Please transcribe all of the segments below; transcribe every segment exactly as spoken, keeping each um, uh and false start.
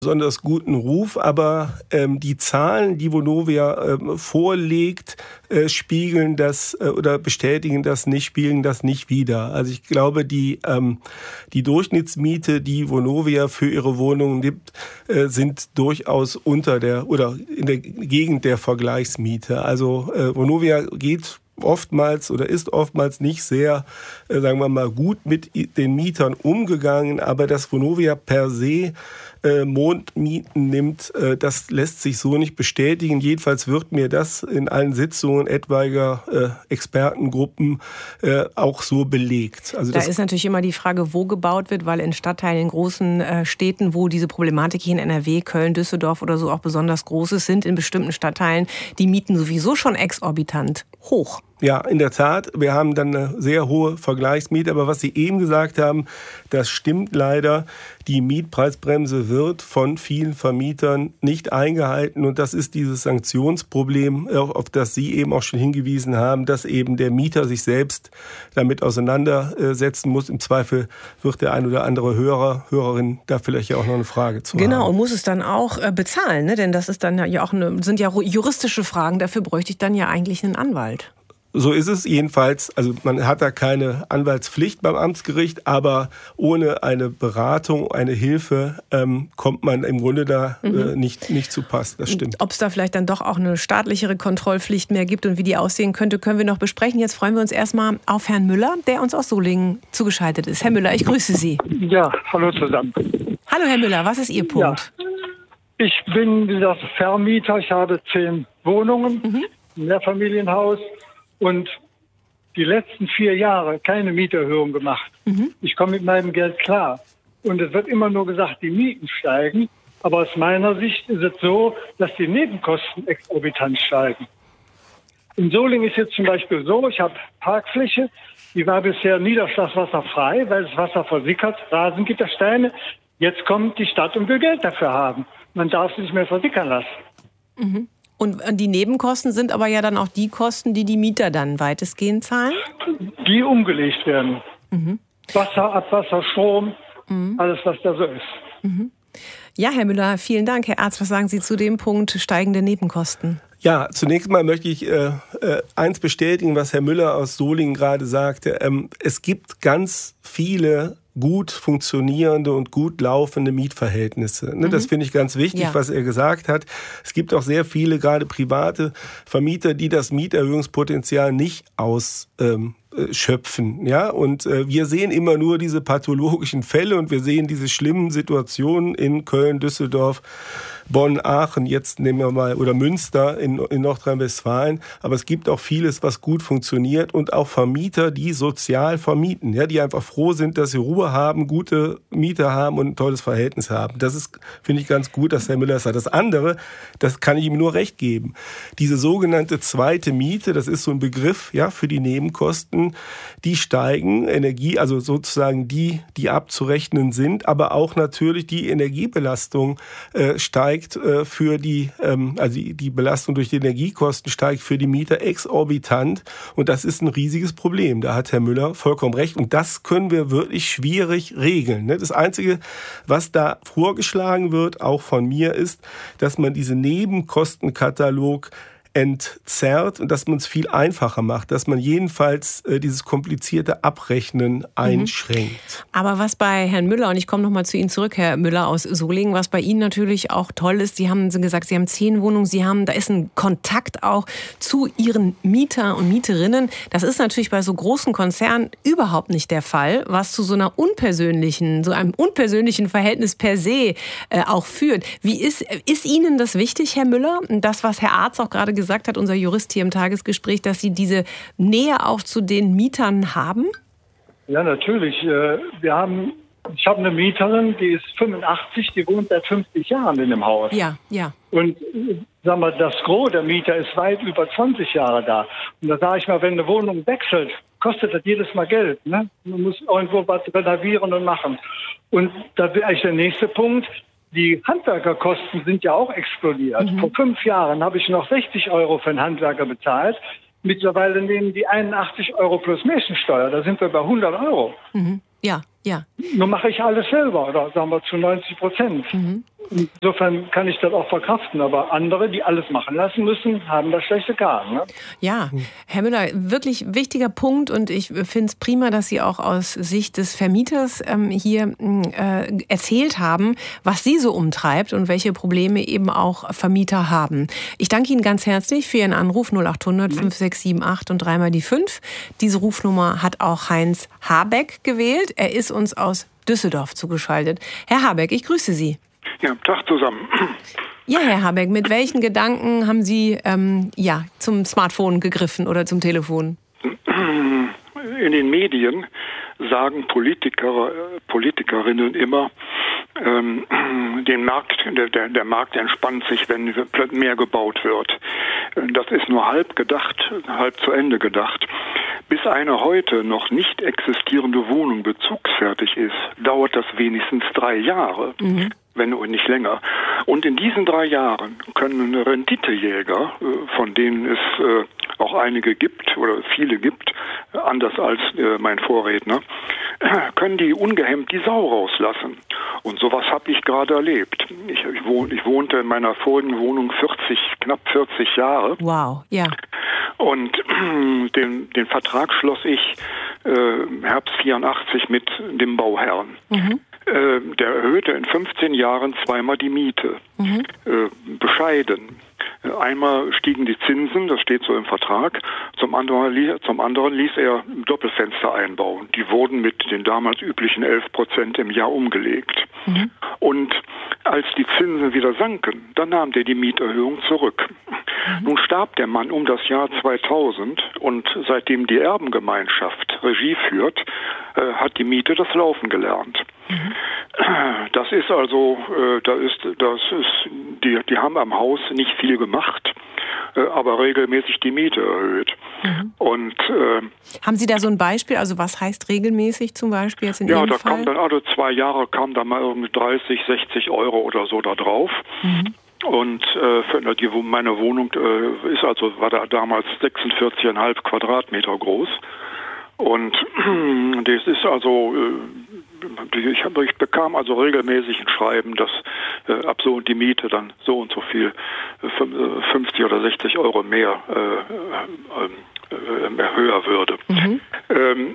besonders guten Ruf, aber ähm, die Zahlen, die Vonovia ähm, vorlegt, äh, spiegeln das äh, oder bestätigen das nicht, spiegeln das nicht wider. Also ich glaube, die ähm, die Durchschnittsmiete, die Vonovia für ihre Wohnungen nimmt, äh, sind durchaus unter der oder in der Gegend der Vergleichsmiete. Also äh, Vonovia geht oftmals oder ist oftmals nicht sehr, äh, sagen wir mal, gut mit den Mietern umgegangen, aber dass Vonovia per se äh, Mondmieten nimmt, äh, das lässt sich so nicht bestätigen. Jedenfalls wird mir das in allen Sitzungen etwaiger äh, Expertengruppen äh, auch so belegt. Also da das ist natürlich immer die Frage, wo gebaut wird, weil in Stadtteilen, in großen äh, Städten, wo diese Problematik hier in N R W, Köln, Düsseldorf oder so auch besonders groß ist, sind in bestimmten Stadtteilen die Mieten sowieso schon exorbitant hoch. Ja, in der Tat. Wir haben dann eine sehr hohe Vergleichsmiete. Aber was Sie eben gesagt haben, das stimmt leider. Die Mietpreisbremse wird von vielen Vermietern nicht eingehalten. Und das ist dieses Sanktionsproblem, auf das Sie eben auch schon hingewiesen haben, dass eben der Mieter sich selbst damit auseinandersetzen muss. Im Zweifel wird der ein oder andere Hörer, Hörerin da vielleicht ja auch noch eine Frage zu haben. Genau, und muss es dann auch bezahlen, ne? Denn das ist dann ja auch eine, sind ja juristische Fragen. Dafür bräuchte ich dann ja eigentlich einen Anwalt. So ist es jedenfalls. Also man hat da keine Anwaltspflicht beim Amtsgericht, aber ohne eine Beratung, eine Hilfe ähm, kommt man im Grunde da mhm. äh, nicht, nicht zu Pass. Das stimmt. Ob es da vielleicht dann doch auch eine staatlichere Kontrollpflicht mehr gibt und wie die aussehen könnte, können wir noch besprechen. Jetzt freuen wir uns erstmal auf Herrn Müller, der uns aus Solingen zugeschaltet ist. Herr Müller, ich grüße Sie. Ja, hallo zusammen. Hallo Herr Müller, was ist Ihr Punkt? Ja. Ich bin dieser Vermieter, ich habe zehn Wohnungen, mhm. ein Mehrfamilienhaus. Und die letzten vier Jahre keine Mieterhöhung gemacht. Mhm. Ich komme mit meinem Geld klar. Und es wird immer nur gesagt, die Mieten steigen. Aber aus meiner Sicht ist es so, dass die Nebenkosten exorbitant steigen. In Solingen ist jetzt zum Beispiel so, ich habe Parkfläche, die war bisher niederschlagswasserfrei, weil das Wasser versickert, Rasengittersteine. Jetzt kommt die Stadt und will Geld dafür haben. Man darf es nicht mehr versickern lassen. Mhm. Und die Nebenkosten sind aber ja dann auch die Kosten, die die Mieter dann weitestgehend zahlen? Die umgelegt werden. Mhm. Wasser, Abwasser, Strom, mhm. alles, was da so ist. Mhm. Ja, Herr Müller, vielen Dank. Herr Arzt, was sagen Sie zu dem Punkt steigende Nebenkosten? Ja, zunächst mal möchte ich äh, äh, eins bestätigen, was Herr Müller aus Solingen gerade sagte. Ähm, es gibt ganz viele gut funktionierende und gut laufende Mietverhältnisse. Ne, mhm. Das finde ich ganz wichtig, ja. was er gesagt hat. Es gibt auch sehr viele, gerade private Vermieter, die das Mieterhöhungspotenzial nicht ausschöpfen. Ähm, ja, und äh, wir sehen immer nur diese pathologischen Fälle und wir sehen diese schlimmen Situationen in Köln, Düsseldorf, Bonn, Aachen, jetzt nehmen wir mal, oder Münster in, in Nordrhein-Westfalen. Aber es gibt auch vieles, was gut funktioniert und auch Vermieter, die sozial vermieten, ja, die einfach froh sind, dass sie Ruhe haben, gute Mieter haben und ein tolles Verhältnis haben. Das ist, finde ich, ganz gut, dass Herr Müller sagt. Das andere, das kann ich ihm nur recht geben. Diese sogenannte zweite Miete, das ist so ein Begriff, ja, für die Nebenkosten, die steigen, Energie, also sozusagen die, die abzurechnen sind, aber auch natürlich die Energiebelastung äh, steigt für die, also die Belastung durch die Energiekosten steigt für die Mieter exorbitant. Und das ist ein riesiges Problem. Da hat Herr Müller vollkommen recht. Und das können wir wirklich schwierig regeln. Das Einzige, was da vorgeschlagen wird, auch von mir, ist, dass man diesen Nebenkostenkatalog entzerrt und dass man es viel einfacher macht, dass man jedenfalls äh, dieses komplizierte Abrechnen einschränkt. Aber was bei Herrn Müller, und ich komme nochmal zu Ihnen zurück, Herr Müller aus Solingen, was bei Ihnen natürlich auch toll ist, Sie haben gesagt, Sie haben zehn Wohnungen, Sie haben, da ist ein Kontakt auch zu Ihren Mieter und Mieterinnen. Das ist natürlich bei so großen Konzernen überhaupt nicht der Fall, was zu so einer unpersönlichen, so einem unpersönlichen Verhältnis per se äh, auch führt. Wie ist, ist Ihnen das wichtig, Herr Müller? Das, was Herr Arzt auch gerade gesagt gesagt hat, unser Jurist hier im Tagesgespräch, dass Sie diese Nähe auch zu den Mietern haben? Ja, natürlich. Wir haben, ich habe eine Mieterin, die ist fünfundachtzig, die wohnt seit fünfzig Jahren in dem Haus. Ja, ja. Und sagen wir, das Gros der Mieter ist weit über zwanzig Jahre da. Und da sage ich mal, wenn eine Wohnung wechselt, kostet das jedes Mal Geld. Ne? Man muss irgendwo was renovieren und machen. Und da wäre eigentlich der nächste Punkt. Die Handwerkerkosten sind ja auch explodiert. Mhm. Vor fünf Jahren habe ich noch sechzig Euro für einen Handwerker bezahlt. Mittlerweile nehmen die einundachtzig Euro plus Mehrwertsteuer. Da sind wir bei hundert Euro. Mhm. Ja, Ja. Nur mache ich alles selber, oder sagen wir zu neunzig Prozent. Mhm. Insofern kann ich das auch verkraften. Aber andere, die alles machen lassen müssen, haben das schlechte Karten. Ne? Ja, Herr Müller, wirklich wichtiger Punkt. Und ich finde es prima, dass Sie auch aus Sicht des Vermieters ähm, hier äh, erzählt haben, was Sie so umtreibt und welche Probleme eben auch Vermieter haben. Ich danke Ihnen ganz herzlich für Ihren Anruf null acht hundert fünf sechs sieben acht und dreimal die fünf. Diese Rufnummer hat auch Heinz Habeck gewählt. Er ist uns aus Düsseldorf zugeschaltet. Herr Habeck, ich grüße Sie. Ja, Tag zusammen. Ja, Herr Habeck, mit welchen Gedanken haben Sie ähm, ja, zum Smartphone gegriffen oder zum Telefon? In den Medien sagen Politiker, Politikerinnen immer, ähm, den Markt, der, der, der Markt entspannt sich, wenn mehr gebaut wird. Das ist nur halb gedacht, halb zu Ende gedacht. Bis eine heute noch nicht existierende Wohnung bezugsfertig ist, dauert das wenigstens drei Jahre. Mhm. Wenn nicht länger. Und in diesen drei Jahren können Renditejäger, von denen es auch einige gibt oder viele gibt, anders als mein Vorredner, können die ungehemmt die Sau rauslassen. Und sowas habe ich gerade erlebt. Ich, ich, wohn, ich wohnte in meiner vorigen Wohnung vierzig, knapp vierzig Jahre. Wow, ja. Und den, den Vertrag schloss ich äh, Herbst vierundachtzig mit dem Bauherrn. Mhm. Der erhöhte in fünfzehn Jahren zweimal die Miete. Mhm. Äh, bescheiden. Einmal stiegen die Zinsen, das steht so im Vertrag. Zum anderen, zum anderen ließ er Doppelfenster einbauen. Die wurden mit den damals üblichen elf Prozent im Jahr umgelegt. Mhm. Und als die Zinsen wieder sanken, dann nahm der die Mieterhöhung zurück. Mhm. Nun starb der Mann um das Jahr zweitausend und seitdem die Erbengemeinschaft Regie führt, äh, hat die Miete das Laufen gelernt. Mhm. Das ist also, äh, da ist, das ist, die, die haben am Haus nicht viel gemacht, äh, aber regelmäßig die Miete erhöht. Mhm. Und äh, haben Sie da so ein Beispiel? Also was heißt regelmäßig zum Beispiel jetzt in ja, Ihrem da Fall? kam dann also zwei Jahre kam da mal irgendwie dreißig, sechzig Euro oder so da drauf. Mhm. Und äh, für die, meine Wohnung äh, ist also war da damals sechsundvierzig Komma fünf Quadratmeter groß. Und das ist also, ich, hab, ich bekam also regelmäßig ein Schreiben, dass äh, ab so die Miete dann so und so viel, äh, fünfzig oder sechzig Euro mehr äh, äh, höher würde. Mhm. Ähm,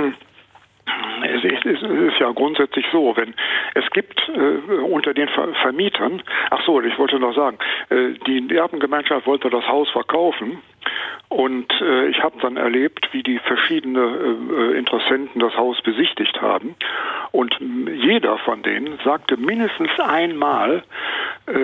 Es ist, es ist ja grundsätzlich so, wenn es gibt äh, unter den Ver- Vermietern, ach so, ich wollte noch sagen, äh, die Erbengemeinschaft wollte das Haus verkaufen und äh, ich habe dann erlebt, wie die verschiedenen äh, Interessenten das Haus besichtigt haben und jeder von denen sagte mindestens einmal, äh,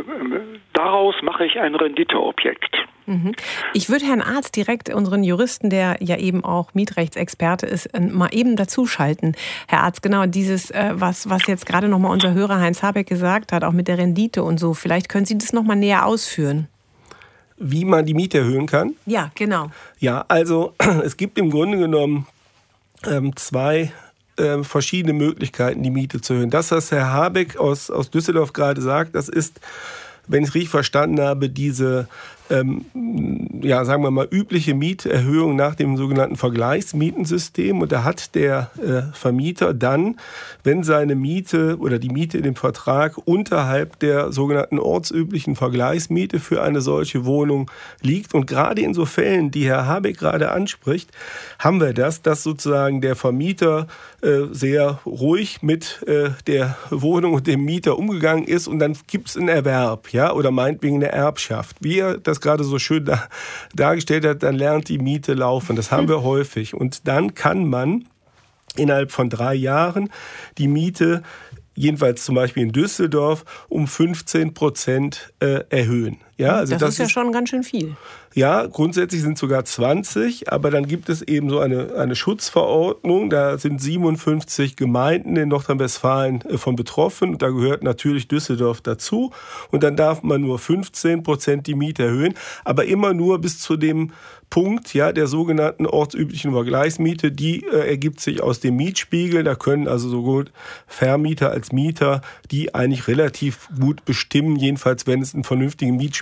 daraus mache ich ein Renditeobjekt. Ich würde Herrn Arzt direkt, unseren Juristen, der ja eben auch Mietrechtsexperte ist, mal eben dazuschalten. Herr Arzt, genau dieses, was, was jetzt gerade nochmal unser Hörer Heinz Habeck gesagt hat, auch mit der Rendite und so, vielleicht können Sie das nochmal näher ausführen. Wie man die Miete erhöhen kann? Ja, genau. Ja, also es gibt im Grunde genommen ähm, zwei äh, verschiedene Möglichkeiten, die Miete zu erhöhen. Das, was Herr Habeck aus, aus Düsseldorf gerade sagt, das ist, wenn ich es richtig verstanden habe, diese Ähm, ja, sagen wir mal, übliche Mieterhöhung nach dem sogenannten Vergleichsmietensystem. Und da hat der äh, Vermieter dann, wenn seine Miete oder die Miete in dem Vertrag unterhalb der sogenannten ortsüblichen Vergleichsmiete für eine solche Wohnung liegt. Und gerade in so Fällen, die Herr Habeck gerade anspricht, haben wir das, dass sozusagen der Vermieter äh, sehr ruhig mit äh, der Wohnung und dem Mieter umgegangen ist und dann gibt es einen Erwerb, ja, oder meinetwegen eine Erbschaft. Wie er das gerade so schön da, dargestellt hat, dann lernt die Miete laufen. Das haben wir häufig. Und dann kann man innerhalb von drei Jahren die Miete, jedenfalls zum Beispiel in Düsseldorf, um fünfzehn Prozent äh, erhöhen. Ja, also das, das ist ja ist, schon ganz schön viel. Ja, grundsätzlich sind es sogar zwanzig, aber dann gibt es eben so eine, eine Schutzverordnung. Da sind siebenundfünfzig Gemeinden in Nordrhein-Westfalen von betroffen. Und da gehört natürlich Düsseldorf dazu. Und dann darf man nur fünfzehn Prozent die Miete erhöhen, aber immer nur bis zu dem Punkt, ja, der sogenannten ortsüblichen Vergleichsmiete. Die äh, ergibt sich aus dem Mietspiegel. Da können also sowohl Vermieter als Mieter die eigentlich relativ gut bestimmen, jedenfalls wenn es einen vernünftigen Mietspiegel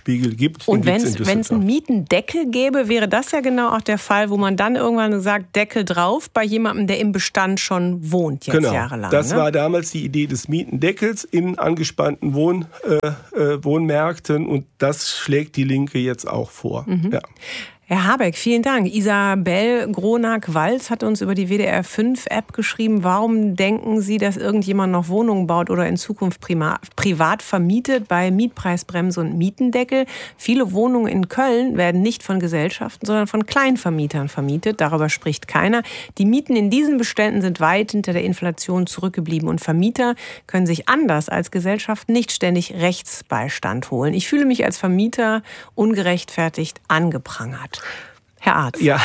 Mietspiegel gibt. Und wenn es einen Mietendeckel gäbe, wäre das ja genau auch der Fall, wo man dann irgendwann sagt, Deckel drauf bei jemandem, der im Bestand schon wohnt, jetzt genau. jahrelang. Das ne? war damals die Idee des Mietendeckels in angespannten Wohn, äh, äh, Wohnmärkten und das schlägt die Linke jetzt auch vor. Mhm. Ja. Herr Habeck, vielen Dank. Isabel Gronack-Walz hat uns über die W D R fünf App geschrieben. Warum denken Sie, dass irgendjemand noch Wohnungen baut oder in Zukunft prima, privat vermietet bei Mietpreisbremse und Mietendeckel? Viele Wohnungen in Köln werden nicht von Gesellschaften, sondern von Kleinvermietern vermietet. Darüber spricht keiner. Die Mieten in diesen Beständen sind weit hinter der Inflation zurückgeblieben und Vermieter können sich anders als Gesellschaft nicht ständig Rechtsbeistand holen. Ich fühle mich als Vermieter ungerechtfertigt angeprangert. Herr Arzt. Ja,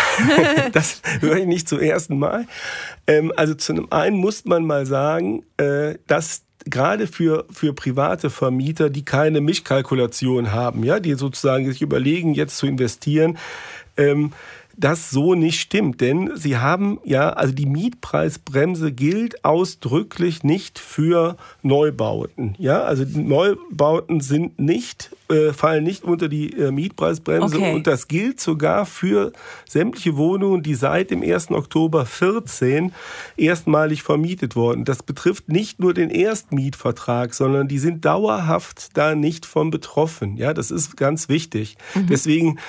das höre ich nicht zum ersten Mal. Ähm, also zum einen muss man mal sagen, äh, dass gerade für, für private Vermieter, die keine Mischkalkulation haben, ja, die sozusagen sich überlegen, jetzt zu investieren, ähm, das so nicht stimmt. Denn sie haben ja, also die Mietpreisbremse gilt ausdrücklich nicht für Neubauten. Ja, also die Neubauten sind nicht, äh, fallen nicht unter die äh, Mietpreisbremse. Okay. Und das gilt sogar für sämtliche Wohnungen, die seit dem ersten Oktober vierzehn erstmalig vermietet wurden. Das betrifft nicht nur den Erstmietvertrag, sondern die sind dauerhaft da nicht von betroffen. Ja, das ist ganz wichtig. Mhm. Deswegen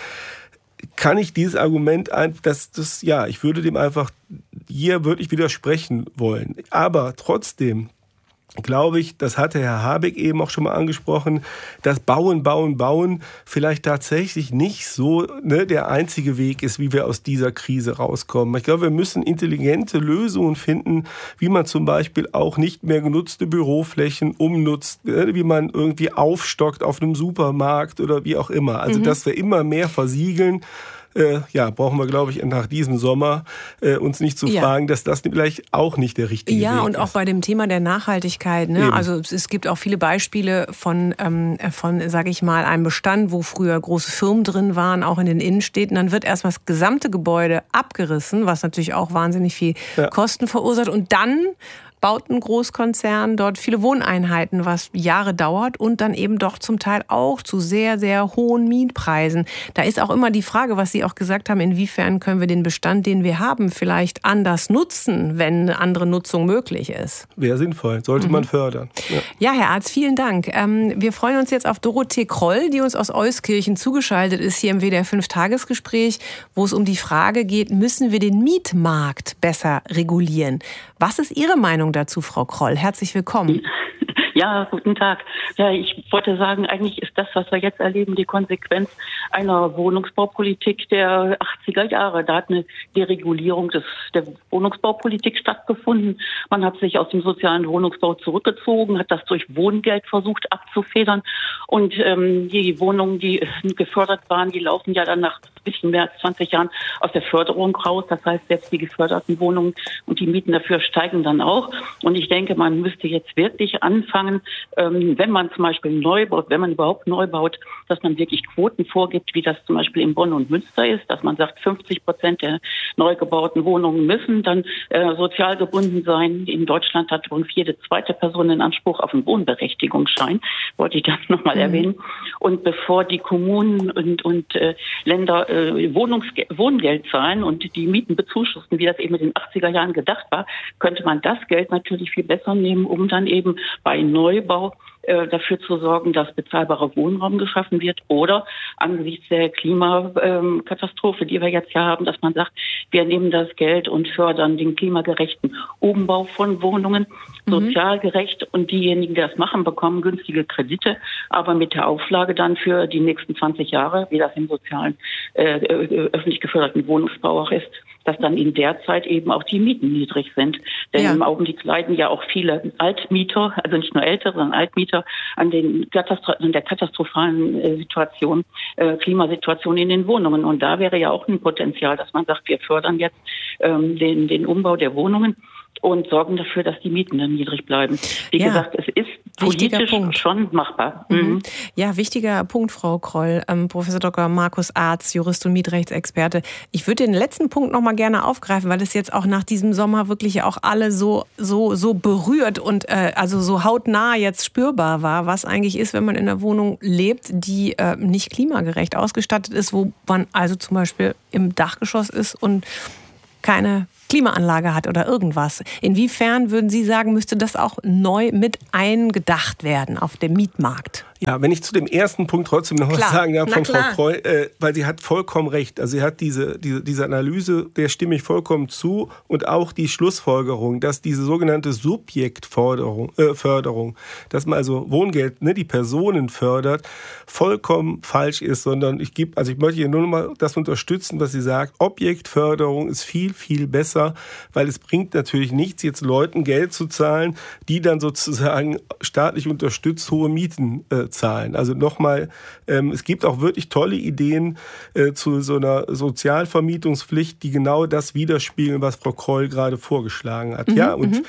kann ich dieses Argument, dass das, ja, ich würde dem einfach hier wirklich widersprechen wollen. Aber trotzdem glaube ich, das hatte Herr Habeck eben auch schon mal angesprochen, dass Bauen, Bauen, Bauen vielleicht tatsächlich nicht so ne, der einzige Weg ist, wie wir aus dieser Krise rauskommen. Ich glaube, wir müssen intelligente Lösungen finden, wie man zum Beispiel auch nicht mehr genutzte Büroflächen umnutzt, ne, wie man irgendwie aufstockt auf einem Supermarkt oder wie auch immer. Also, mhm. dass wir immer mehr versiegeln. Äh, ja, brauchen wir, glaube ich, nach diesem Sommer äh, uns nicht zu ja. fragen, dass das vielleicht auch nicht der richtige ja, Weg ist. Ja, und auch bei dem Thema der Nachhaltigkeit. Ne? Also es gibt auch viele Beispiele von, ähm, von sage ich mal, einem Bestand, wo früher große Firmen drin waren, auch in den Innenstädten. Dann wird erstmal das gesamte Gebäude abgerissen, was natürlich auch wahnsinnig viel ja. Kosten verursacht. Und dann baut ein Großkonzern dort viele Wohneinheiten, was Jahre dauert und dann eben doch zum Teil auch zu sehr, sehr hohen Mietpreisen. Da ist auch immer die Frage, was Sie auch gesagt haben, inwiefern können wir den Bestand, den wir haben, vielleicht anders nutzen, wenn eine andere Nutzung möglich ist. Wäre sinnvoll, sollte mhm. man fördern. Ja. ja, Herr Arzt, vielen Dank. Wir freuen uns jetzt auf Dorothee Kroll, die uns aus Euskirchen zugeschaltet ist, hier im W D R fünf Tagesgespräch, wo es um die Frage geht, müssen wir den Mietmarkt besser regulieren? Was ist Ihre Meinung dazu, Frau Kroll? Herzlich willkommen. Ja, guten Tag. Ja, ich wollte sagen, eigentlich ist das, was wir jetzt erleben, die Konsequenz einer Wohnungsbaupolitik der achtziger Jahre. Da hat eine Deregulierung des, der Wohnungsbaupolitik stattgefunden. Man hat sich aus dem sozialen Wohnungsbau zurückgezogen, hat das durch Wohngeld versucht abzufedern. Und ähm, die Wohnungen, die gefördert waren, die laufen ja dann nach ein bisschen mehr als zwanzig Jahren aus der Förderung raus. Das heißt, selbst die geförderten Wohnungen und die Mieten dafür steigen dann auch. Und ich denke, man müsste jetzt wirklich anfangen, ähm, wenn man zum Beispiel neu baut, wenn man überhaupt neu baut, dass man wirklich Quoten vorgibt, wie das zum Beispiel in Bonn und Münster ist, dass man sagt, fünfzig Prozent der neu gebauten Wohnungen müssen dann äh, sozial gebunden sein. In Deutschland hat übrigens jede zweite Person einen Anspruch auf einen Wohnberechtigungsschein, wollte ich das nochmal mhm. erwähnen. Und bevor die Kommunen und, und äh, Länder äh, Wohnungsge- Wohngeld zahlen und die Mieten bezuschussen, wie das eben in den achtziger Jahren gedacht war, könnte man das Geld natürlich viel besser nehmen, um dann eben bei Neubau äh, dafür zu sorgen, dass bezahlbarer Wohnraum geschaffen wird oder angesichts der Klimakatastrophe, die wir jetzt ja haben, dass man sagt, wir nehmen das Geld und fördern den klimagerechten Umbau von Wohnungen, mhm. sozial gerecht und diejenigen, die das machen, bekommen günstige Kredite, aber mit der Auflage dann für die nächsten zwanzig Jahre, wie das im sozialen, äh, öffentlich geförderten Wohnungsbau auch ist, dass dann in der Zeit eben auch die Mieten niedrig sind. Denn ja. im Augenblick leiden ja auch viele Altmieter, also nicht nur ältere, sondern Altmieter an, den Katastro- an der katastrophalen äh, Situation, äh, Klimasituation in den Wohnungen. Und da wäre ja auch ein Potenzial, dass man sagt, wir fördern jetzt ähm, den, den Umbau der Wohnungen. und sorgen dafür, dass die Mieten dann niedrig bleiben. Wie ja. gesagt, es ist politisch schon machbar. Mhm. Mhm. Ja, wichtiger Punkt, Frau Kroll. Ähm, Professor Doktor Markus Arz, Jurist und Mietrechtsexperte. Ich würde den letzten Punkt noch mal gerne aufgreifen, weil es jetzt auch nach diesem Sommer wirklich auch alle so so so berührt und äh, also so hautnah jetzt spürbar war, was eigentlich ist, wenn man in einer Wohnung lebt, die äh, nicht klimagerecht ausgestattet ist, wo man also zum Beispiel im Dachgeschoss ist und keine Klimaanlage hat oder irgendwas. Inwiefern würden Sie sagen, müsste das auch neu mit eingedacht werden auf dem Mietmarkt? Ja, wenn ich zu dem ersten Punkt trotzdem noch klar. was sagen darf von Na, Frau Kroll, äh, weil sie hat vollkommen recht. Also sie hat diese, diese, diese Analyse, der stimme ich vollkommen zu, und auch die Schlussfolgerung, dass diese sogenannte Subjektförderung, äh, Förderung, dass man also Wohngeld, ne, die Personen fördert, vollkommen falsch ist, sondern ich gebe, also ich möchte hier nur noch mal das unterstützen, was sie sagt. Objektförderung ist viel, viel besser, weil es bringt natürlich nichts, jetzt Leuten Geld zu zahlen, die dann sozusagen staatlich unterstützt hohe Mieten äh, zahlen. Also nochmal, ähm, es gibt auch wirklich tolle Ideen äh, zu so einer Sozialvermietungspflicht, die genau das widerspiegeln, was Frau Kroll gerade vorgeschlagen hat. Mhm, ja, und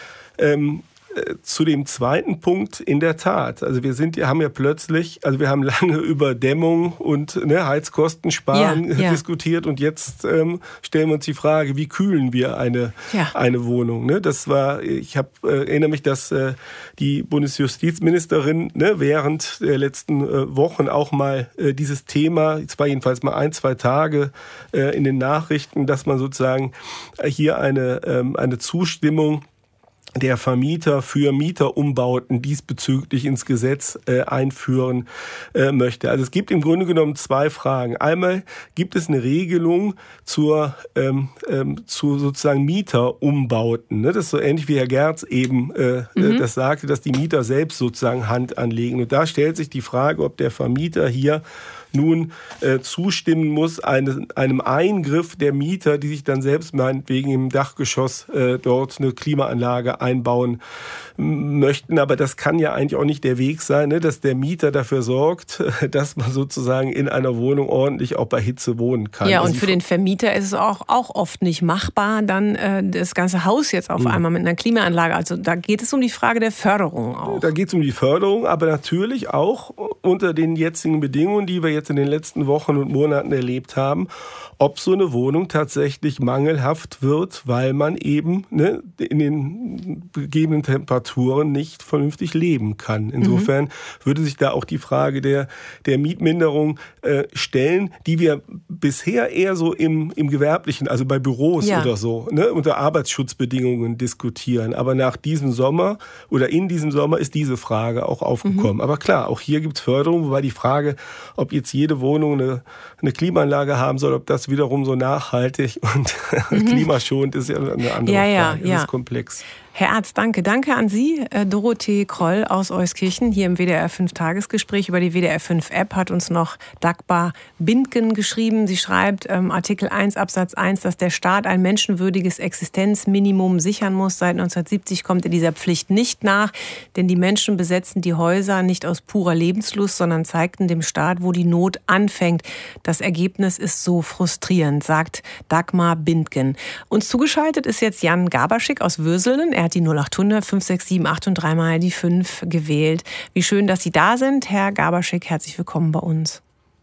ähm, zu dem zweiten Punkt, in der Tat. Also wir sind, haben ja plötzlich, also wir haben lange über Dämmung und ne, Heizkosten sparen ja, ja. diskutiert, und jetzt ähm, stellen wir uns die Frage, wie kühlen wir eine, ja. eine Wohnung? Ne? Das war, ich hab, äh, erinnere mich, dass äh, die Bundesjustizministerin ne, während der letzten äh, Wochen auch mal äh, dieses Thema, es war jedenfalls mal ein, zwei Tage äh, in den Nachrichten, dass man sozusagen hier eine, ähm, eine Zustimmung der Vermieter für Mieterumbauten diesbezüglich ins Gesetz äh, einführen äh, möchte. Also es gibt im Grunde genommen zwei Fragen. Einmal gibt es eine Regelung zur ähm, ähm, zu sozusagen Mieterumbauten. Ne? Das ist so ähnlich wie Herr Gerz eben äh, mhm. das sagte, dass die Mieter selbst sozusagen Hand anlegen. Und da stellt sich die Frage, ob der Vermieter hier nun äh, zustimmen muss, eine, einem Eingriff der Mieter, die sich dann selbst meinetwegen im Dachgeschoss äh, dort eine Klimaanlage einbauen möchten. Aber das kann ja eigentlich auch nicht der Weg sein, ne? Dass der Mieter dafür sorgt, dass man sozusagen in einer Wohnung ordentlich auch bei Hitze wohnen kann. Ja, also und für den Vermieter ist es auch, auch oft nicht machbar, dann äh, das ganze Haus jetzt auf einmal mit einer Klimaanlage. Also da geht es um die Frage der Förderung auch. Da geht es um die Förderung, aber natürlich auch unter den jetzigen Bedingungen, die wir jetzt in den letzten Wochen und Monaten erlebt haben, ob so eine Wohnung tatsächlich mangelhaft wird, weil man eben ne, in den gegebenen Temperaturen nicht vernünftig leben kann. Insofern mhm. würde sich da auch die Frage der, der Mietminderung äh, stellen, die wir bisher eher so im, im Gewerblichen, also bei Büros ja. oder so, ne, unter Arbeitsschutzbedingungen diskutieren. Aber nach diesem Sommer oder in diesem Sommer ist diese Frage auch aufgekommen. Mhm. Aber klar, auch hier gibt es Förderung, wobei die Frage, ob jetzt jede Wohnung eine, eine Klimaanlage haben soll, ob das wiederum so nachhaltig und mhm. klimaschonend ist, ja eine andere ja, Frage. Ja, ja. Das ist komplex. Herr Arz, danke. Danke an Sie. Dorothee Kroll aus Euskirchen hier im W D R fünf Tagesgespräch. Über die W D R fünf App hat uns noch Dagmar Bindgen geschrieben. Sie schreibt, ähm, Artikel eins Absatz eins, dass der Staat ein menschenwürdiges Existenzminimum sichern muss. Seit neunzehnhundertsiebzig kommt er dieser Pflicht nicht nach, denn die Menschen besetzten die Häuser nicht aus purer Lebenslust, sondern zeigten dem Staat, wo die Not anfängt. Das Ergebnis ist so frustrierend, sagt Dagmar Bindgen. Uns zugeschaltet ist jetzt Jan Gaberschik aus Würselen. Er hat die null acht hundert fünf sechs sieben acht und dreimal die fünf gewählt. Wie schön, dass Sie da sind. Herr Gaberschik, herzlich willkommen bei uns.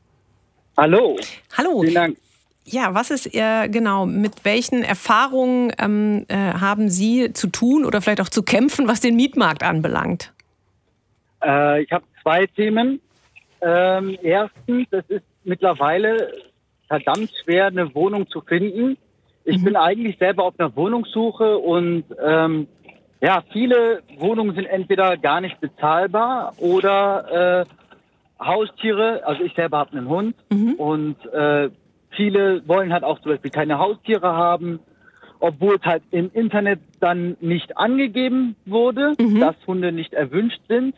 Hallo. Hallo. Vielen Dank. Ja, was ist äh, genau, mit welchen Erfahrungen ähm, äh, haben Sie zu tun oder vielleicht auch zu kämpfen, was den Mietmarkt anbelangt? Äh, ich habe zwei Themen. Ähm, erstens, es ist mittlerweile verdammt schwer, eine Wohnung zu finden. Ich mhm. bin eigentlich selber auf einer Wohnungssuche und ähm, ja, viele Wohnungen sind entweder gar nicht bezahlbar oder äh, Haustiere. Also ich selber habe einen Hund mhm. und äh, viele wollen halt auch zum Beispiel keine Haustiere haben, obwohl es halt im Internet dann nicht angegeben wurde, mhm. dass Hunde nicht erwünscht sind.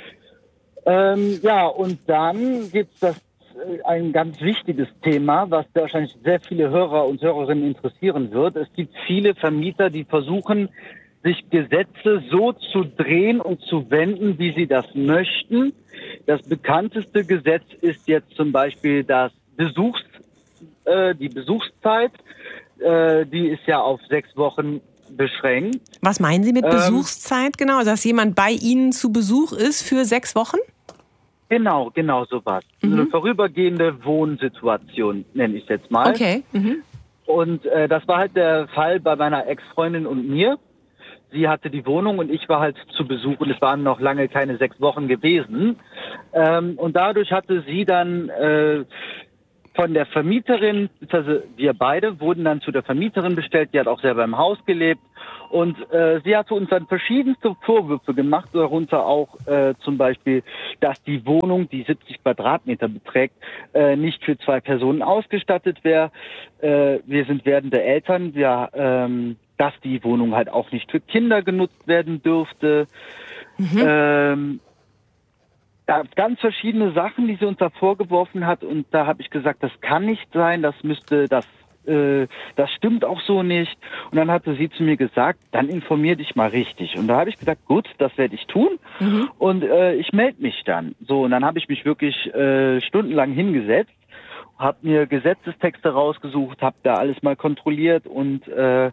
Ähm, ja, und dann gibt's das ein ganz wichtiges Thema, was wahrscheinlich sehr viele Hörer und Hörerinnen interessieren wird. Es gibt viele Vermieter, die versuchen, sich Gesetze so zu drehen und zu wenden, wie sie das möchten. Das bekannteste Gesetz ist jetzt zum Beispiel das Besuchs, äh, die Besuchszeit. Äh, die ist ja auf sechs Wochen beschränkt. Was meinen Sie mit Ähm, Besuchszeit genau? Dass jemand bei Ihnen zu Besuch ist für sechs Wochen? Genau, genau sowas. Mhm. So eine vorübergehende Wohnsituation, nenne ich es jetzt mal. Okay. Mhm. Und äh, das war halt der Fall bei meiner Ex-Freundin und mir. Sie hatte die Wohnung und ich war halt zu Besuch und es waren noch lange keine sechs Wochen gewesen. Ähm, und dadurch hatte sie dann äh, von der Vermieterin, also wir beide wurden dann zu der Vermieterin bestellt, die hat auch selber im Haus gelebt. Und äh, sie hatte uns dann verschiedenste Vorwürfe gemacht, darunter auch äh, zum Beispiel, dass die Wohnung, die siebzig Quadratmeter beträgt, äh, nicht für zwei Personen ausgestattet wäre. Äh, wir sind werdende Eltern, wir, ähm, dass die Wohnung halt auch nicht für Kinder genutzt werden dürfte. Mhm. Ähm, da ganz verschiedene Sachen, die sie uns da vorgeworfen hat. Und da habe ich gesagt, das kann nicht sein, das müsste das das stimmt auch so nicht. Und dann hatte sie zu mir gesagt, dann informier dich mal richtig. Und da habe ich gesagt, gut, das werde ich tun. Mhm. Und äh, ich melde mich dann. So, und dann habe ich mich wirklich äh, stundenlang hingesetzt, habe mir Gesetzestexte rausgesucht, habe da alles mal kontrolliert. Und äh,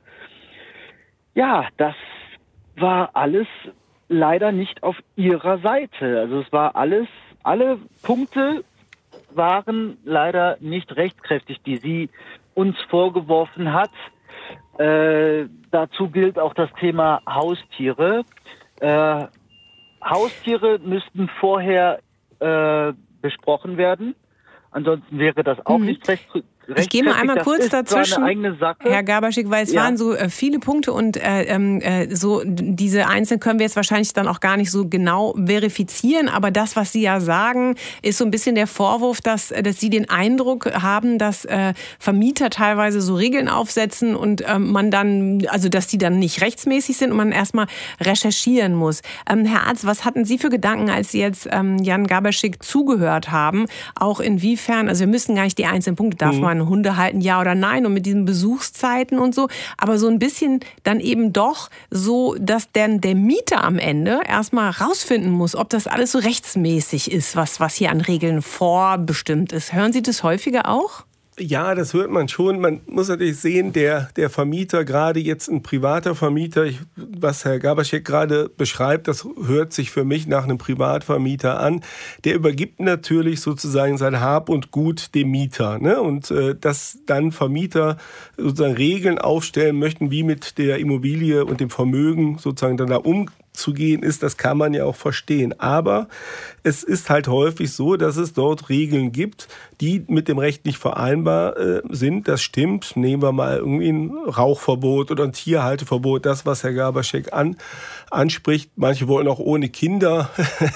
ja, das war alles leider nicht auf ihrer Seite. Also es war alles, alle Punkte waren leider nicht rechtskräftig, die sie uns vorgeworfen hat. Äh, dazu gilt auch das Thema Haustiere. Äh, Haustiere müssten vorher äh, besprochen werden. Ansonsten wäre das auch mhm. nicht recht. Ich gehe mal einmal kurz dazwischen, Herr Gaberschik, weil es ja. waren so äh, viele Punkte und äh, äh, so diese einzelnen können wir jetzt wahrscheinlich dann auch gar nicht so genau verifizieren, aber das, was Sie ja sagen, ist so ein bisschen der Vorwurf, dass, dass Sie den Eindruck haben, dass äh, Vermieter teilweise so Regeln aufsetzen und äh, man dann, also dass die dann nicht rechtsmäßig sind und man erstmal recherchieren muss. Ähm, Herr Arzt, was hatten Sie für Gedanken, als Sie jetzt ähm, Jan Gaberschik zugehört haben? Auch inwiefern, also wir müssen gar nicht die einzelnen Punkte, darf mhm. man Hunde halten, ja oder nein, und mit diesen Besuchszeiten und so, aber so ein bisschen dann eben doch so, dass dann der Mieter am Ende erstmal rausfinden muss, ob das alles so rechtsmäßig ist, was, was hier an Regeln vorbestimmt ist. Hören Sie das häufiger auch? Ja, das hört man schon. Man muss natürlich sehen, der, der Vermieter, gerade jetzt ein privater Vermieter, ich, was Herr Gaberschik gerade beschreibt, das hört sich für mich nach einem Privatvermieter an. Der übergibt natürlich sozusagen sein Hab und Gut dem Mieter, ne? Und äh, dass dann Vermieter sozusagen Regeln aufstellen möchten, wie mit der Immobilie und dem Vermögen sozusagen dann da umgehen zu gehen ist, das kann man ja auch verstehen. Aber es ist halt häufig so, dass es dort Regeln gibt, die mit dem Recht nicht vereinbar äh, sind. Das stimmt. Nehmen wir mal irgendwie ein Rauchverbot oder ein Tierhalteverbot, das, was Herr Gaberschik an, anspricht. Manche wollen auch ohne Kinder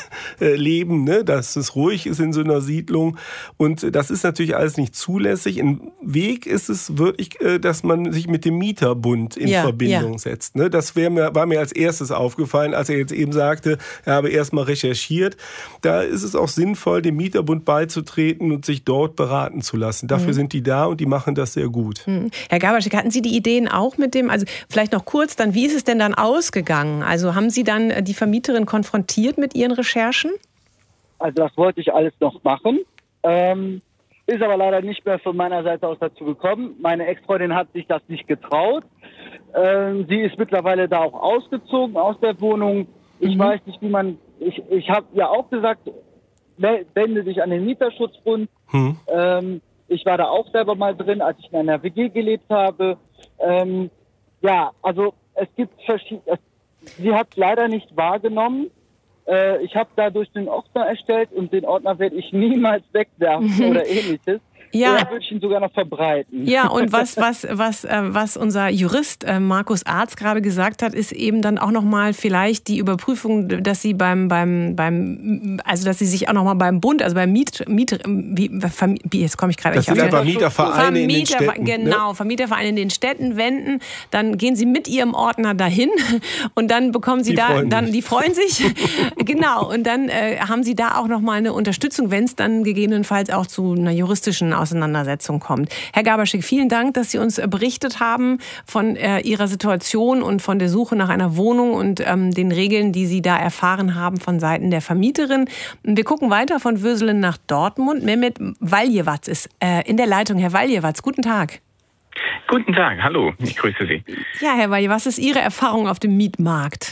leben, ne? Dass es ruhig ist in so einer Siedlung. Und das ist natürlich alles nicht zulässig. Ein Weg ist es wirklich, äh, dass man sich mit dem Mieterbund in ja, Verbindung ja. setzt. Ne? Das wär mir, war mir als erstes aufgefallen, als er jetzt eben sagte, er habe erst mal recherchiert. Da ist es auch sinnvoll, dem Mieterbund beizutreten und sich dort beraten zu lassen. Dafür mhm. sind die da und die machen das sehr gut. Mhm. Herr Gaberschik, hatten Sie die Ideen auch mit dem, also vielleicht noch kurz dann, wie ist es denn dann ausgegangen? Also haben Sie dann die Vermieterin konfrontiert mit Ihren Recherchen? Also das wollte ich alles noch machen. Ähm, ist aber leider nicht mehr von meiner Seite aus dazu gekommen. Meine Ex-Freundin hat sich das nicht getraut. Ähm, sie ist mittlerweile da auch ausgezogen aus der Wohnung. Ich mhm. weiß nicht, wie man... Ich, ich habe ja auch gesagt, wende dich an den Mieterschutzbund. Mhm. Ähm, ich war da auch selber mal drin, als ich in einer W G gelebt habe. Ähm, ja, also es gibt verschiedene... Sie hat es leider nicht wahrgenommen. Äh, ich habe dadurch den Ordner erstellt und den Ordner werde ich niemals wegwerfen mhm. oder ähnliches. Ja. Oder würde ich ihn sogar noch verbreiten. Ja, und was, was, was, äh, was unser Jurist äh, Markus Arzt gerade gesagt hat, ist eben dann auch nochmal vielleicht die Überprüfung, dass sie beim, beim, beim, also dass sie sich auch nochmal beim Bund, also beim Miet, Miet wie, wie jetzt komme ich gerade nicht auf. Das sind Vermietervereine in den Städten. Genau, ne? Vermietervereine in den Städten wenden, dann gehen sie mit ihrem Ordner dahin und dann bekommen sie die da, dann, sich. die freuen sich, genau, und dann äh, haben sie da auch nochmal eine Unterstützung, wenn es dann gegebenenfalls auch zu einer juristischen Auseinandersetzung kommt. Herr Gaberschik, vielen Dank, dass Sie uns berichtet haben von äh, Ihrer Situation und von der Suche nach einer Wohnung und ähm, den Regeln, die Sie da erfahren haben von Seiten der Vermieterin. Wir gucken weiter von Würselen nach Dortmund. Mehmet Valjewatz ist äh, in der Leitung. Herr Valjewatz, guten Tag. Guten Tag, hallo, ich grüße Sie. Ja, Herr Walje, was ist Ihre Erfahrung auf dem Mietmarkt?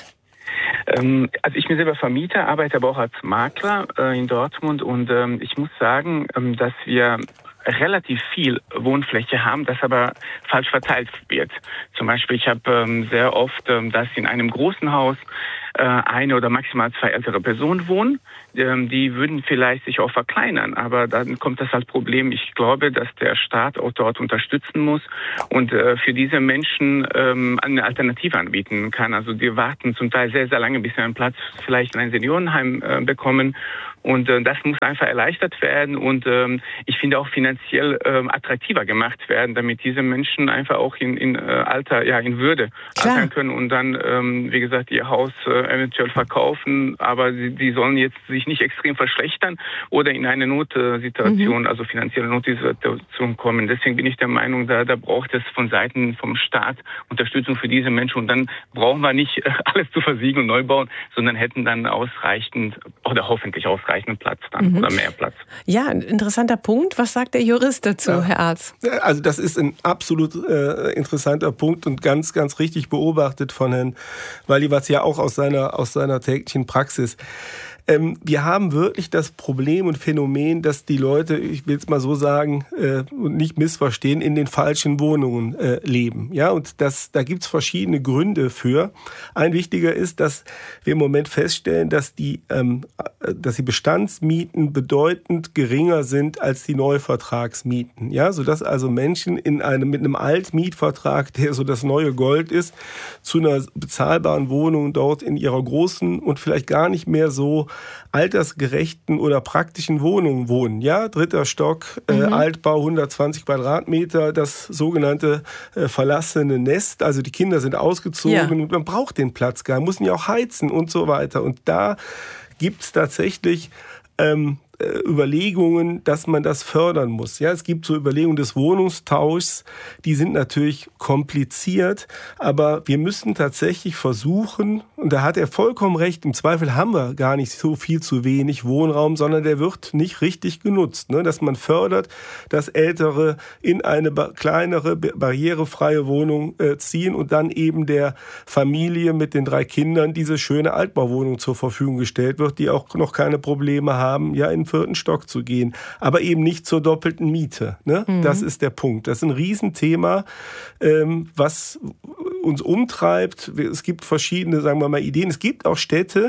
Ähm, also ich bin selber Vermieter, arbeite aber auch als Makler äh, in Dortmund und ähm, ich muss sagen, ähm, dass wir relativ viel Wohnfläche haben, das aber falsch verteilt wird. Zum Beispiel, ich habe ähm, sehr oft, ähm, dass in einem großen Haus äh, eine oder maximal zwei ältere Personen wohnen. Ähm, die würden vielleicht sich auch verkleinern, aber dann kommt das als Problem. Ich glaube, dass der Staat auch dort unterstützen muss und äh, für diese Menschen ähm, eine Alternative anbieten kann. Also die warten zum Teil sehr, sehr lange, bis sie einen Platz vielleicht in ein Seniorenheim äh, bekommen. Und äh, das muss einfach erleichtert werden und ähm, ich finde auch finanziell ähm, attraktiver gemacht werden, damit diese Menschen einfach auch in, in äh, Alter, ja in Würde Klar. altern können und dann, ähm, wie gesagt, ihr Haus äh, eventuell verkaufen, aber sie, die sollen jetzt sich nicht extrem verschlechtern oder in eine Notsituation, mhm. also finanzielle Notsituation kommen. Deswegen bin ich der Meinung, da, da braucht es von Seiten vom Staat Unterstützung für diese Menschen und dann brauchen wir nicht äh, alles zu versiegeln und neu bauen, sondern hätten dann ausreichend oder hoffentlich ausreichend Platz dann mhm. oder mehr Platz. Ja, ein interessanter Punkt. Was sagt der Jurist dazu, ja. Herr Arz? Also das ist ein absolut äh, interessanter Punkt und ganz, ganz richtig beobachtet von Herrn Walliwatz, ja auch aus seiner, aus seiner täglichen Praxis. Ähm, wir haben wirklich das Problem und Phänomen, dass die Leute, ich will es mal so sagen äh, und nicht missverstehen, in den falschen Wohnungen äh, leben. Ja, und das, da gibt's verschiedene Gründe für. Ein wichtiger ist, dass wir im Moment feststellen, dass die, ähm, dass die Bestandsmieten bedeutend geringer sind als die Neuvertragsmieten. Ja, sodass also Menschen in einem, mit einem Altmietvertrag, der so das neue Gold ist, zu einer bezahlbaren Wohnung dort in ihrer großen und vielleicht gar nicht mehr so altersgerechten oder praktischen Wohnungen wohnen. Ja, dritter Stock, äh, mhm. Altbau, hundertzwanzig Quadratmeter, das sogenannte äh, verlassene Nest. Also die Kinder sind ausgezogen ja. und man braucht den Platz gar nicht, müssen ja auch heizen und so weiter. Und da gibt es tatsächlich ähm, Überlegungen, dass man das fördern muss. Ja, es gibt so Überlegungen des Wohnungstauschs, die sind natürlich kompliziert, aber wir müssen tatsächlich versuchen, und da hat er vollkommen recht, im Zweifel haben wir gar nicht so viel zu wenig Wohnraum, sondern der wird nicht richtig genutzt, ne? Dass man fördert, dass Ältere in eine kleinere, barrierefreie Wohnung äh, ziehen und dann eben der Familie mit den drei Kindern diese schöne Altbauwohnung zur Verfügung gestellt wird, die auch noch keine Probleme haben, ja, in vierten Stock zu gehen, aber eben nicht zur doppelten Miete. Ne? Mhm. Das ist der Punkt. Das ist ein Riesenthema, ähm, was uns umtreibt. Es gibt verschiedene, sagen wir mal, Ideen. Es gibt auch Städte,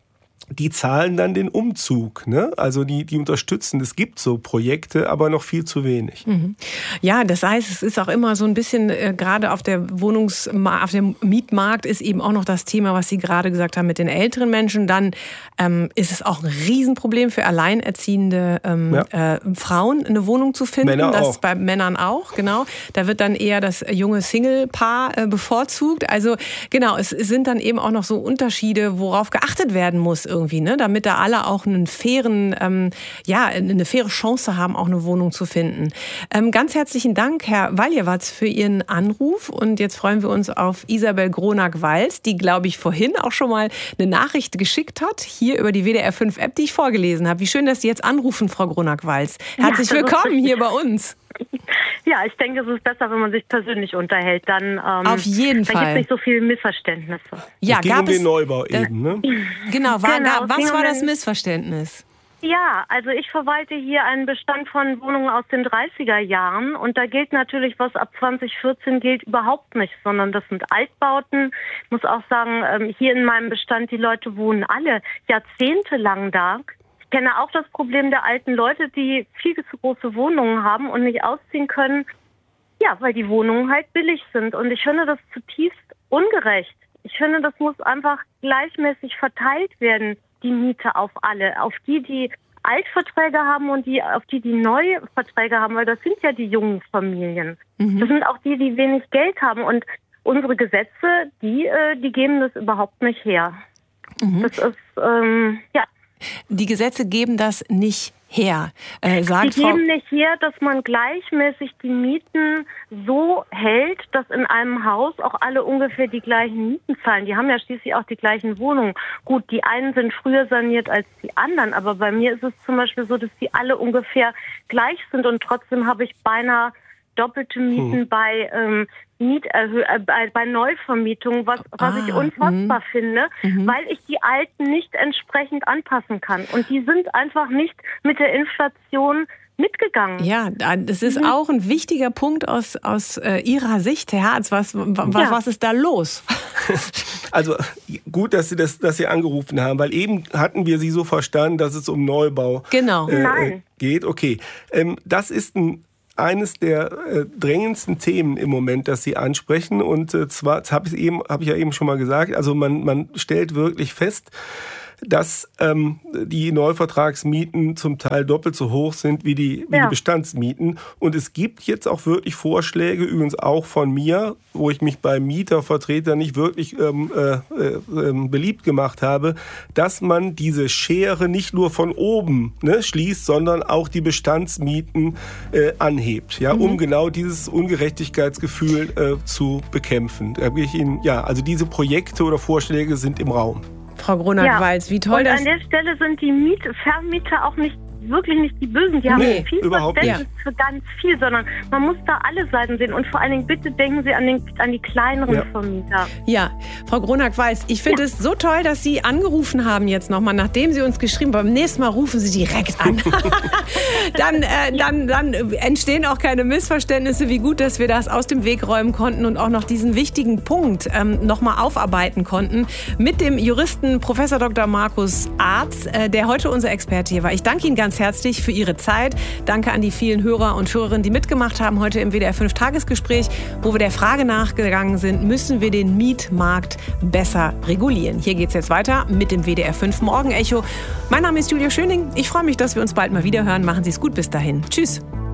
die zahlen dann den Umzug, ne? Also die, die unterstützen. Es gibt so Projekte, aber noch viel zu wenig. Mhm. Ja, das heißt, es ist auch immer so ein bisschen, äh, gerade auf der Wohnungs-, auf dem Mietmarkt ist eben auch noch das Thema, was Sie gerade gesagt haben mit den älteren Menschen. Dann ähm, ist es auch ein Riesenproblem für alleinerziehende ähm, ja. äh, Frauen, eine Wohnung zu finden. Männer das auch. Bei Männern auch, genau. Da wird dann eher das junge Single-Paar äh, bevorzugt. Also genau, es sind dann eben auch noch so Unterschiede, worauf geachtet werden muss irgendwie, ne? Damit da alle auch einen fairen, ähm, ja, eine faire Chance haben, auch eine Wohnung zu finden. Ähm, ganz herzlichen Dank, Herr Walliwatz, für Ihren Anruf. Und jetzt freuen wir uns auf Isabel Gronack-Walz, die, glaube ich, vorhin auch schon mal eine Nachricht geschickt hat, hier über die W D R fünf App, die ich vorgelesen habe. Wie schön, dass Sie jetzt anrufen, Frau Gronack-Walz. Herzlich ja, willkommen hier bei uns. Ja, ich denke, es ist besser, wenn man sich persönlich unterhält. Dann, ähm, Auf jeden dann Fall. Dann gibt es nicht so viele Missverständnisse. Ja, es ging gab um den Neubau da, eben, ne? Genau, war, genau da, was war das Missverständnis? Ja, also ich verwalte hier einen Bestand von Wohnungen aus den dreißiger Jahren und da gilt natürlich, was ab zwanzig vierzehn gilt, überhaupt nicht, sondern das sind Altbauten. Ich muss auch sagen, hier in meinem Bestand, die Leute wohnen alle jahrzehntelang da. Ich kenne auch das Problem der alten Leute, die viel zu große Wohnungen haben und nicht ausziehen können, ja, weil die Wohnungen halt billig sind. Und ich finde das zutiefst ungerecht. Ich finde, das muss einfach gleichmäßig verteilt werden, die Miete auf alle, auf die, die Altverträge haben und die, auf die, die neue Verträge haben, weil das sind ja die jungen Familien. Mhm. Das sind auch die, die wenig Geld haben. Und unsere Gesetze, die, die geben das überhaupt nicht her. Mhm. Das ist, ähm, ja. Die Gesetze geben das nicht her, äh, sagt Die Frau geben nicht her, dass man gleichmäßig die Mieten so hält, dass in einem Haus auch alle ungefähr die gleichen Mieten zahlen. Die haben ja schließlich auch die gleichen Wohnungen. Gut, die einen sind früher saniert als die anderen, aber bei mir ist es zum Beispiel so, dass die alle ungefähr gleich sind und trotzdem habe ich beinahe doppelte Mieten hm. bei ähm, Mieterhö- äh, bei, bei Neuvermietungen, was, was ah, ich unfassbar mh. finde, mhm. weil ich die alten nicht entsprechend anpassen kann. Und die sind einfach nicht mit der Inflation mitgegangen. Ja, das ist mhm. auch ein wichtiger Punkt aus, aus äh, Ihrer Sicht, Herr Hartz. Was, was, ja. was ist da los? Also gut, dass Sie, das, dass Sie angerufen haben, weil eben hatten wir Sie so verstanden, dass es um Neubau genau. äh, geht. Okay, ähm, das ist ein eines der äh, drängendsten Themen im Moment, das Sie ansprechen. Und äh, zwar, das habe ich, eben, hab ich ja eben schon mal gesagt, also man, man stellt wirklich fest, dass ähm, die Neuvertragsmieten zum Teil doppelt so hoch sind wie die, wie ja. die Bestandsmieten. Und es gibt jetzt auch wirklich Vorschläge, übrigens auch von mir, wo ich mich bei Mietervertretern nicht wirklich ähm, äh, äh, beliebt gemacht habe, dass man diese Schere nicht nur von oben ne, schließt, sondern auch die Bestandsmieten äh, anhebt, ja, mhm. um genau dieses Ungerechtigkeitsgefühl äh, zu bekämpfen. Da will ich Ihnen, ja, also diese Projekte oder Vorschläge sind im Raum. Frau Gronert-Walz, wie toll und das... an der Stelle sind die Miet- Vermieter auch nicht wirklich nicht die Bösen. Die haben nee, viel Verständnis nicht. für ganz viel, sondern man muss da alle Seiten sehen. Und vor allen Dingen, bitte denken Sie an, den, an die kleineren ja. Vermieter. Ja, Frau Gronert-Walz, ich finde ja. es so toll, dass Sie angerufen haben jetzt nochmal, nachdem Sie uns geschrieben haben. Beim nächsten Mal rufen Sie direkt an. dann, äh, dann, dann entstehen auch keine Missverständnisse. Wie gut, dass wir das aus dem Weg räumen konnten und auch noch diesen wichtigen Punkt ähm, nochmal aufarbeiten konnten mit dem Juristen Professor Doktor Markus Arz, äh, der heute unser Experte hier war. Ich danke Ihnen ganz herzlich für Ihre Zeit. Danke an die vielen Hörer und Hörerinnen, die mitgemacht haben heute im W D R fünf Tagesgespräch, wo wir der Frage nachgegangen sind, müssen wir den Mietmarkt besser regulieren? Hier geht es jetzt weiter mit dem W D R fünf Morgenecho. Mein Name ist Julia Schöning. Ich freue mich, dass wir uns bald mal wieder hören. Machen Sie es gut bis dahin. Tschüss.